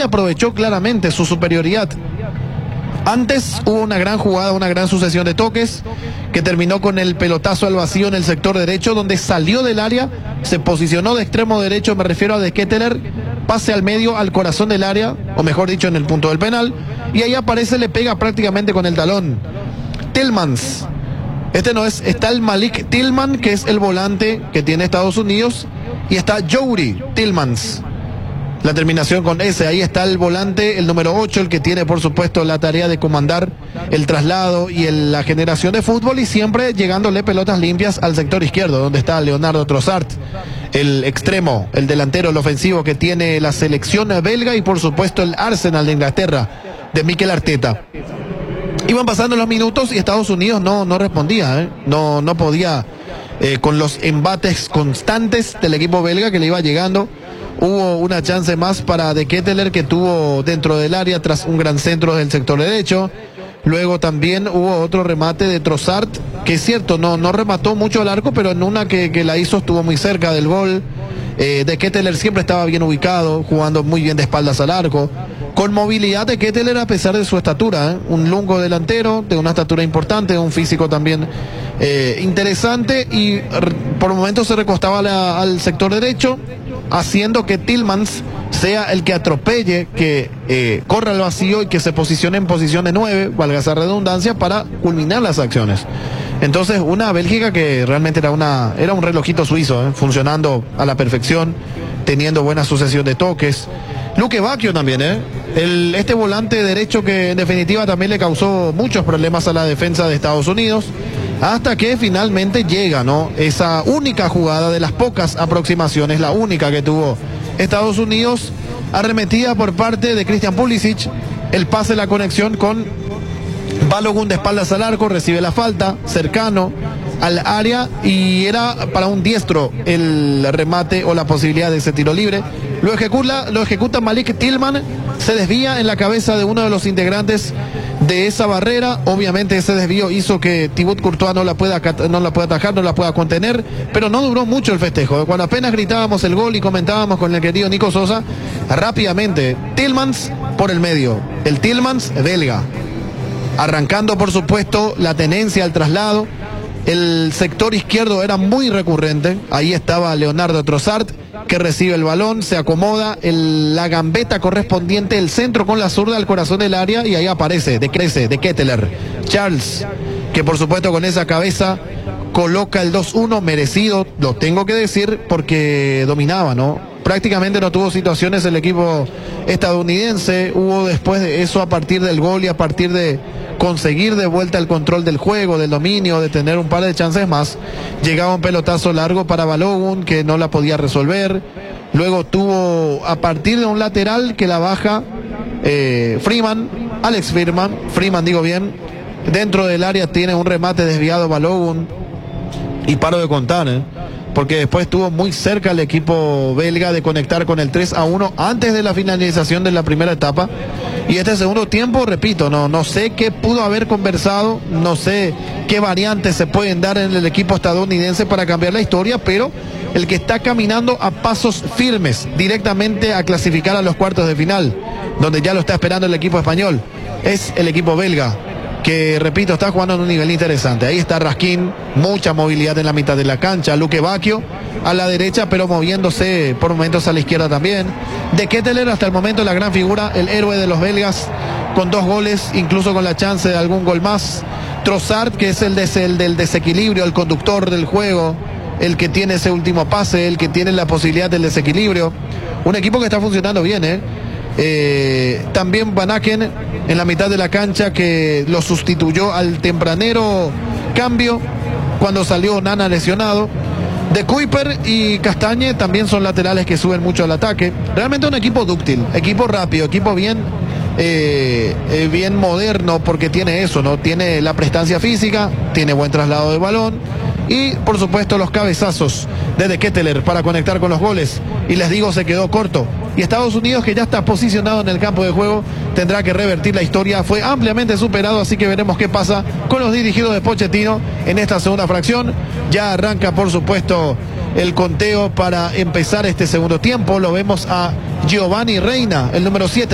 aprovechó claramente su superioridad. Antes hubo una gran jugada, una gran sucesión de toques que terminó con el pelotazo al vacío en el sector derecho, donde salió del área, se posicionó de extremo derecho, me refiero a De Ketteler, pase al medio, al corazón del área, o mejor dicho, en el punto del penal, y ahí aparece, le pega prácticamente con el talón. Tillmans, está el Malik Tillman, que es el volante que tiene Estados Unidos, y está Youri Tillmans. La terminación con S, ahí está el volante, el número 8, el que tiene por supuesto la tarea de comandar el traslado y la generación de fútbol, y siempre llegándole pelotas limpias al sector izquierdo, donde está Leonardo Trossard, el extremo, el delantero, el ofensivo que tiene la selección belga y por supuesto el Arsenal de Inglaterra, de Mikel Arteta. Iban pasando los minutos y Estados Unidos no respondía, no podía con los embates constantes del equipo belga que le iba llegando. Hubo una chance más para De Ketteler, que tuvo dentro del área tras un gran centro del sector derecho. Luego también hubo otro remate de Trossard, que es cierto, no remató mucho al arco, pero en una que la hizo estuvo muy cerca del gol. De Ketteler siempre estaba bien ubicado, jugando muy bien de espaldas al arco. Con movilidad De Ketteler a pesar de su estatura, un lungo delantero, de una estatura importante, un físico también interesante, y por momentos se recostaba al sector derecho, haciendo que Tillmans sea el que atropelle, que corra al vacío y que se posicione en posición de 9, valga esa redundancia, para culminar las acciones. Entonces, una Bélgica que realmente era un relojito suizo, funcionando a la perfección, teniendo buena sucesión de toques. Luque Bacchio también, este volante derecho que en definitiva también le causó muchos problemas a la defensa de Estados Unidos, hasta que finalmente llega, esa única jugada de las pocas aproximaciones, la única que tuvo Estados Unidos, arremetida por parte de Christian Pulisic, el pase, la conexión con Balogun de espaldas al arco, recibe la falta, cercano al área, y era para un diestro el remate o la posibilidad de ese tiro libre. Lo ejecuta Malik Tillman, se desvía en la cabeza de uno de los integrantes de esa barrera. Obviamente ese desvío hizo que Thibaut Courtois no la pueda atajar, no la pueda contener, pero no duró mucho el festejo. Cuando apenas gritábamos el gol y comentábamos con el querido Nico Sosa, rápidamente Tillmans por el medio, el Tillmans belga, arrancando por supuesto la tenencia al traslado. El sector izquierdo era muy recurrente, ahí estaba Leonardo Trossard, que recibe el balón, se acomoda, la gambeta correspondiente, el centro con la zurda al corazón del área, y ahí aparece De Ketteler, Charles, que por supuesto con esa cabeza coloca el 2-1, merecido, lo tengo que decir, porque dominaba, prácticamente no tuvo situaciones el equipo estadounidense. Hubo después de eso, a partir del gol y a partir de conseguir de vuelta el control del juego, del dominio, de tener un par de chances más, llegaba un pelotazo largo para Balogun, que no la podía resolver. Luego tuvo, a partir de un lateral que la baja Alex Freeman, digo bien, dentro del área tiene un remate desviado Balogun, y paro de contar, porque después estuvo muy cerca el equipo belga de conectar con el 3-1 antes de la finalización de la primera etapa. Y este segundo tiempo, repito, no sé qué pudo haber conversado, no sé qué variantes se pueden dar en el equipo estadounidense para cambiar la historia, pero el que está caminando a pasos firmes directamente a clasificar a los cuartos de final, donde ya lo está esperando el equipo español, es el equipo belga, que repito, está jugando en un nivel interesante. Ahí está Raskin, mucha movilidad en la mitad de la cancha. Luque Bacchio a la derecha, pero moviéndose por momentos a la izquierda también. De Ketteler, hasta el momento la gran figura, el héroe de los belgas, con 2 goles, incluso con la chance de algún gol más. Trossard, que es el del desequilibrio, el conductor del juego, el que tiene ese último pase, el que tiene la posibilidad del desequilibrio. Un equipo que está funcionando bien, también Van Aken en la mitad de la cancha, que lo sustituyó al tempranero cambio cuando salió Nana lesionado. De Kuiper y Castañe también son laterales que suben mucho al ataque. Realmente un equipo dúctil, equipo rápido, equipo bien moderno, porque tiene eso, tiene la prestancia física, tiene buen traslado de balón, y por supuesto los cabezazos de Ketteler para conectar con los goles. Y les digo, se quedó corto. Y Estados Unidos, que ya está posicionado en el campo de juego, tendrá que revertir la historia. Fue ampliamente superado, así que veremos qué pasa con los dirigidos de Pochettino en esta segunda fracción. Ya arranca, por supuesto, el conteo para empezar este segundo tiempo. Lo vemos a Giovanni Reina, el número 7.